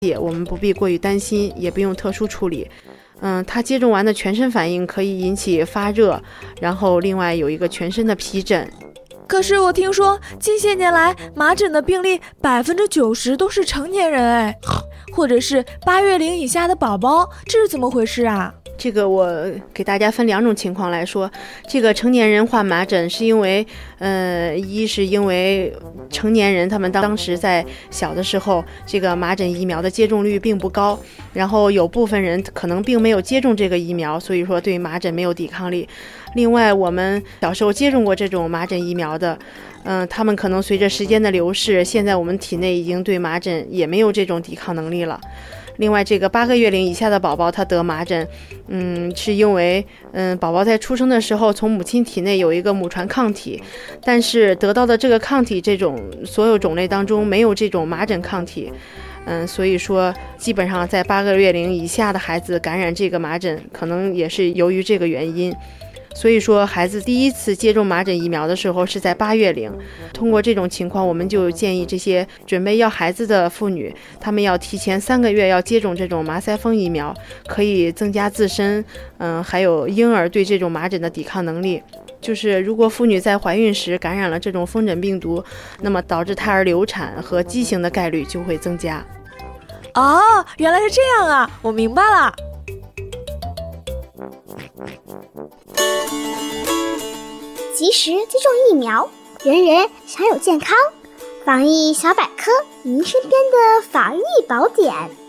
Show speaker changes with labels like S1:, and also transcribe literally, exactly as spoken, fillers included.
S1: 我们不必过于担心，也不用特殊处理。嗯，它接种完的全身反应可以引起发热，然后另外有一个全身的皮疹。
S2: 可是我听说近些年来麻疹的病例百分之九十都是成年人哎，或者是八月龄以下的宝宝，这是怎么回事啊？
S1: 这个我给大家分两种情况来说，这个成年人患麻疹是因为，呃，一是因为成年人他们当时在小的时候，这个麻疹疫苗的接种率并不高，然后有部分人可能并没有接种这个疫苗，所以说对麻疹没有抵抗力。另外，我们小时候接种过这种麻疹疫苗的，嗯、呃，他们可能随着时间的流逝，现在我们体内已经对麻疹也没有这种抵抗能力了。另外，这个八个月龄以下的宝宝他得麻疹，嗯，是因为嗯，宝宝在出生的时候从母亲体内有一个母传抗体，但是得到的这个抗体这种所有种类当中没有这种麻疹抗体，嗯，所以说基本上在八个月龄以下的孩子感染这个麻疹，可能也是由于这个原因。所以说孩子第一次接种麻疹疫苗的时候是在八月龄，通过这种情况，我们就建议这些准备要孩子的妇女，她们要提前三个月要接种这种麻腮风疫苗，可以增加自身嗯还有婴儿对这种麻疹的抵抗能力。就是如果妇女在怀孕时感染了这种风疹病毒，那么导致胎儿流产和畸形的概率就会增加。
S2: 哦，原来是这样啊，我明白了。
S3: 及时接种疫苗，人人享有健康。防疫小百科，您身边的防疫宝典。